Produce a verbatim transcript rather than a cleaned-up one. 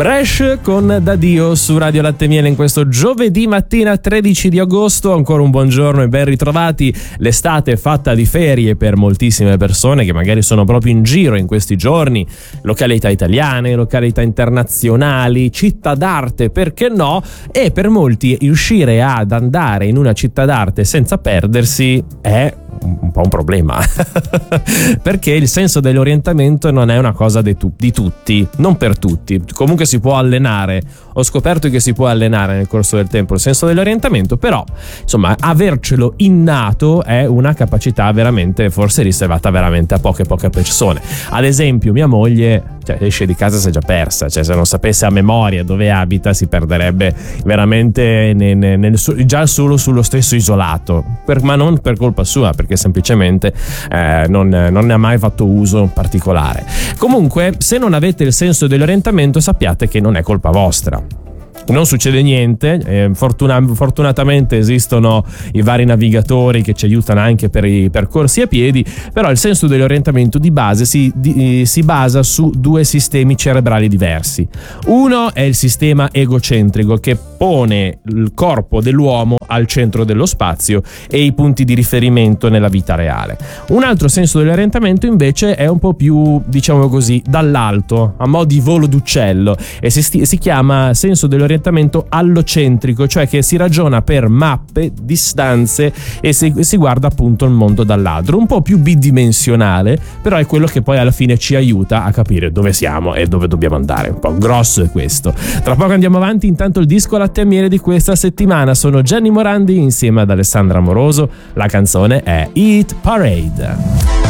Bresh con Daddio su Radio Latte Miele in questo giovedì mattina tredici di agosto. Ancora un buongiorno e ben ritrovati. L'estate è fatta di ferie per moltissime persone che magari sono proprio in giro in questi giorni, località italiane, località internazionali, città d'arte, perché no? E per molti riuscire ad andare in una città d'arte senza perdersi è un po' un problema perché il senso dell'orientamento non è una cosa di, tu- di tutti, non per tutti. Comunque si può allenare, ho scoperto che si può allenare nel corso del tempo il senso dell'orientamento, però insomma avercelo innato è una capacità veramente forse riservata veramente a poche poche persone. Ad esempio mia moglie, cioè, esce di casa si è già persa, cioè se non sapesse a memoria dove abita si perderebbe veramente nel, nel, nel, già solo sullo stesso isolato, per, ma non per colpa sua, perché semplicemente eh, non, non ne ha mai fatto uso particolare. Comunque, se non avete il senso dell'orientamento, sappiate che non è colpa vostra. Non succede niente, eh, fortuna- fortunatamente esistono i vari navigatori che ci aiutano anche per i percorsi a piedi, però il senso dell'orientamento di base si, di, si basa su due sistemi cerebrali diversi. Uno è il sistema egocentrico, che pone il corpo dell'uomo al centro dello spazio e i punti di riferimento nella vita reale. Un altro senso dell'orientamento invece è un po' più, diciamo così, dall'alto, a mo' di volo d'uccello, e si, sti- si chiama senso dell'orientamento allocentrico, cioè che si ragiona per mappe, distanze e si, si guarda appunto il mondo dall'altro, un po' più bidimensionale, però è quello che poi alla fine ci aiuta a capire dove siamo e dove dobbiamo andare. Un po' grosso è questo. Tra poco andiamo avanti, intanto il disco Latte e Miele di questa settimana sono Gianni Morandi insieme ad Alessandra Amoroso, la canzone è Eat Parade.